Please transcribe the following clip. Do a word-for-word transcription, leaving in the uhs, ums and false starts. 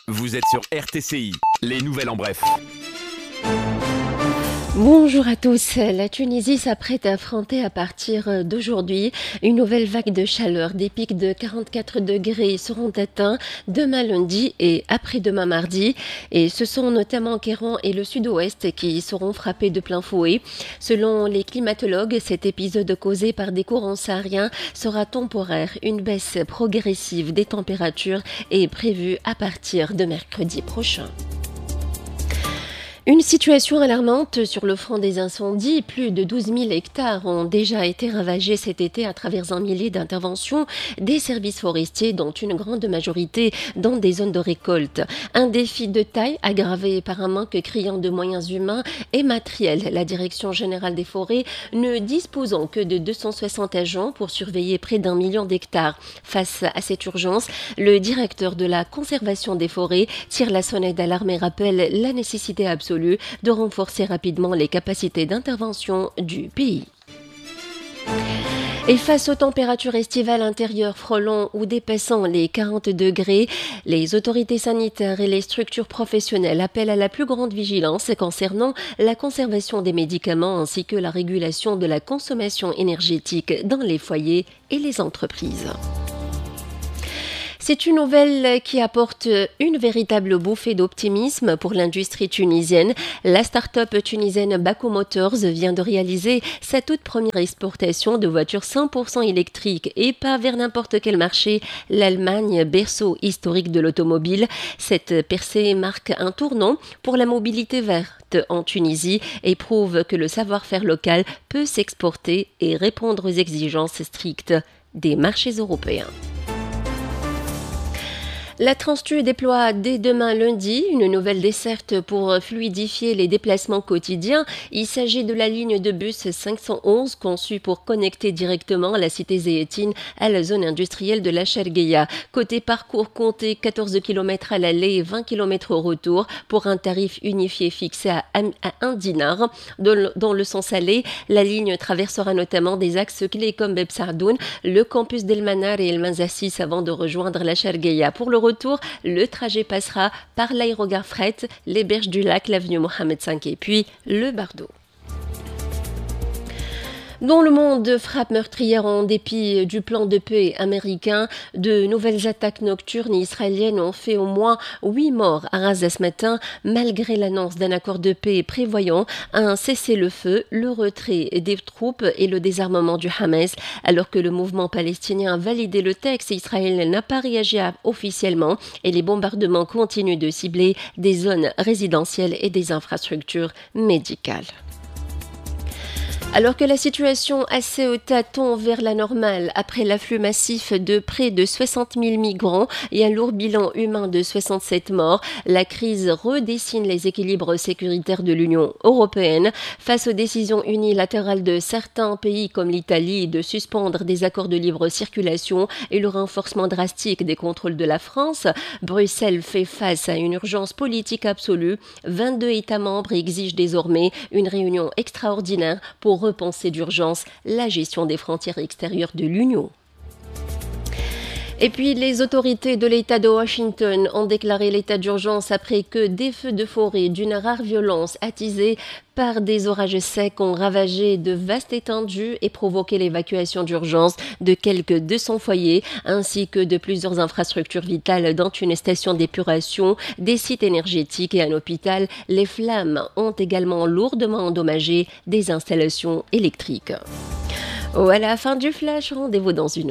Vous êtes sur R T C I, les nouvelles en bref. Bonjour à tous. La Tunisie s'apprête à affronter à partir d'aujourd'hui une nouvelle vague de chaleur. Des pics de quarante-quatre degrés seront atteints demain lundi et après-demain mardi. Et ce sont notamment Kéran et le sud-ouest qui seront frappés de plein fouet. Selon les climatologues, cet épisode causé par des courants sahariens sera temporaire. Une baisse progressive des températures est prévue à partir de mercredi prochain. Une situation alarmante sur le front des incendies. Plus de douze mille hectares ont déjà été ravagés cet été à travers un millier d'interventions des services forestiers, dont une grande majorité dans des zones de récolte. Un défi de taille aggravé par un manque criant de moyens humains et matériels. La Direction générale des forêts ne disposant que de deux cent soixante agents pour surveiller près d'un million d'hectares. Face à cette urgence, le directeur de la conservation des forêts tire la sonnette d'alarme et rappelle la nécessité absolue de renforcer rapidement les capacités d'intervention du pays. Et face aux températures estivales intérieures frôlant ou dépassant les quarante degrés, les autorités sanitaires et les structures professionnelles appellent à la plus grande vigilance concernant la conservation des médicaments ainsi que la régulation de la consommation énergétique dans les foyers et les entreprises. C'est une nouvelle qui apporte une véritable bouffée d'optimisme pour l'industrie tunisienne. La start-up tunisienne Bako Motors vient de réaliser sa toute première exportation de voitures cent pour cent électriques et pas vers n'importe quel marché, l'Allemagne, berceau historique de l'automobile. Cette percée marque un tournant pour la mobilité verte en Tunisie et prouve que le savoir-faire local peut s'exporter et répondre aux exigences strictes des marchés européens. La Transtu déploie dès demain lundi une nouvelle desserte pour fluidifier les déplacements quotidiens. Il s'agit de la ligne de bus cinq cent onze conçue pour connecter directement la cité Zéhétine à la zone industrielle de la Shargueya. Côté parcours, comptez quatorze kilomètres à l'aller et vingt kilomètres au retour pour un tarif unifié fixé à un dinar. Dans le sens aller, la ligne traversera notamment des axes clés comme Beb Saadoun, le campus d'El Manar et El Manzassis avant de rejoindre la Shargueya. Pour le retour, le trajet passera par l'aérogare Fret, les berges du lac, l'avenue Mohamed cinq et puis le Bardo. Dans le monde, frappe meurtrière en dépit du plan de paix américain, de nouvelles attaques nocturnes israéliennes ont fait au moins huit morts à Gaza ce matin, malgré l'annonce d'un accord de paix prévoyant un cessez-le-feu, le retrait des troupes et le désarmement du Hamas. Alors que le mouvement palestinien a validé le texte, Israël n'a pas réagi officiellement et les bombardements continuent de cibler des zones résidentielles et des infrastructures médicales. Alors que la situation à Ceuta tend vers la normale après l'afflux massif de près de soixante mille migrants et un lourd bilan humain de soixante-sept morts, la crise redessine les équilibres sécuritaires de l'Union européenne. Face aux décisions unilatérales de certains pays comme l'Italie de suspendre des accords de libre circulation et le renforcement drastique des contrôles de la France, Bruxelles fait face à une urgence politique absolue. vingt-deux États membres exigent désormais une réunion extraordinaire pour repenser d'urgence la gestion des frontières extérieures de l'Union. Et puis, les autorités de l'État de Washington ont déclaré l'état d'urgence après que des feux de forêt d'une rare violence attisés par des orages secs ont ravagé de vastes étendues et provoqué l'évacuation d'urgence de quelques deux cents foyers ainsi que de plusieurs infrastructures vitales dont une station d'épuration, des sites énergétiques et un hôpital. Les flammes ont également lourdement endommagé des installations électriques. Voilà, fin du flash, rendez-vous dans une